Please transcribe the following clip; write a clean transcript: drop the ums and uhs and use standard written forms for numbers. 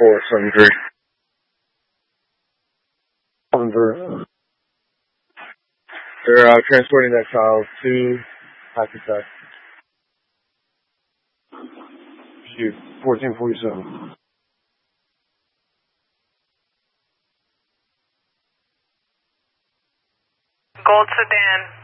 473. 73. They're transporting that child to Hackensack. 1447. Gold Sedan.